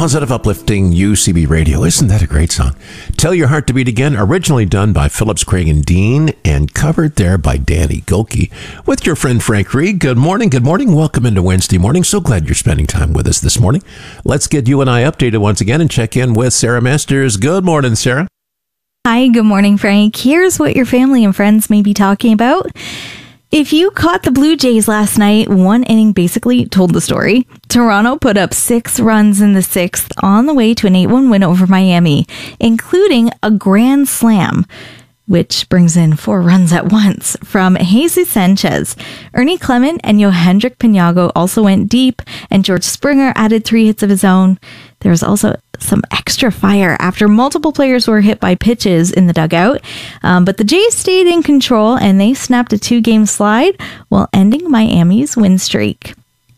Positive, uplifting UCB Radio. Isn't that a great song? Tell Your Heart to Beat Again, originally done by Phillips, Craig, and Dean, and covered there by Danny Gilkey. With your friend Frank Reed. Good morning, good morning. Welcome into Wednesday morning. So glad you're spending time with us this morning. Let's get you and I updated once again and check in with Sarah Masters. Good morning, Sarah. Hi, good morning, Frank. Here's what your family and friends may be talking about. If you caught the Blue Jays last night, one inning basically told the story. Toronto put up 6 runs in the 6th on the way to an 8-1 win over Miami, including a grand slam, which brings in 4 runs at once from Jesus Sanchez. Ernie Clement and Yohendrick Pinago also went deep, and George Springer added 3 hits of his own. There was also some extra fire after multiple players were hit by pitches in the dugout. But the Jays stayed in control, and they snapped a 2-game slide while ending Miami's win streak.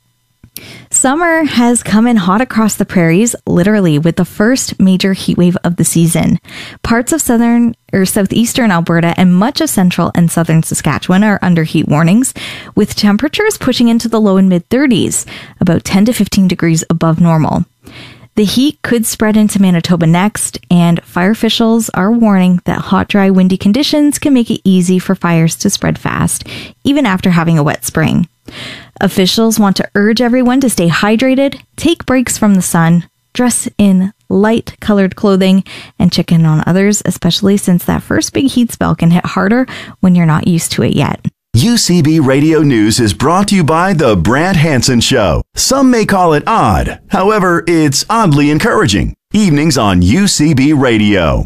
Summer has come in hot across the prairies, literally, with the first major heat wave of the season. Parts of southern or southeastern Alberta and much of central and southern Saskatchewan are under heat warnings, with temperatures pushing into the low and mid-30s, about 10 to 15 degrees above normal. The heat could spread into Manitoba next, and fire officials are warning that hot, dry, windy conditions can make it easy for fires to spread fast, even after having a wet spring. Officials want to urge everyone to stay hydrated, take breaks from the sun, dress in light-colored clothing, and check in on others, especially since that first big heat spell can hit harder when you're not used to it yet. UCB Radio News is brought to you by The Brant Hansen Show. Some may call it odd. However, it's oddly encouraging. Evenings on UCB Radio.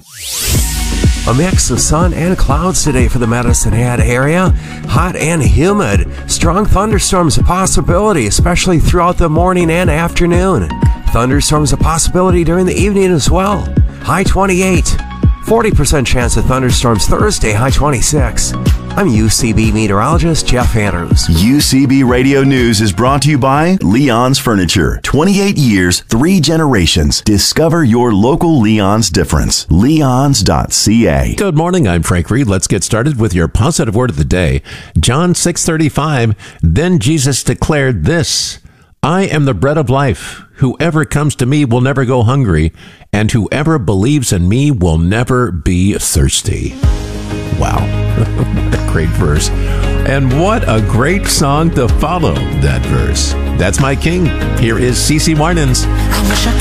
A mix of sun and clouds today for the Medicine Hat area. Hot and humid. Strong thunderstorms a possibility, especially throughout the morning and afternoon. Thunderstorms a possibility during the evening as well. High 28. 40% chance of thunderstorms Thursday, high 26. I'm UCB meteorologist Jeff Andrews. UCB Radio News is brought to you by Leon's Furniture. 28 years, 3 generations. Discover your local Leon's difference. Leons.ca. Good morning, I'm Frank Reed. Let's get started with your positive word of the day. John 6:35, then Jesus declared this, I am the bread of life. Whoever comes to me will never go hungry, and whoever believes in me will never be thirsty. Wow, what a great verse. And what a great song to follow that verse. That's my king. Here is CeCe Winans. I wish I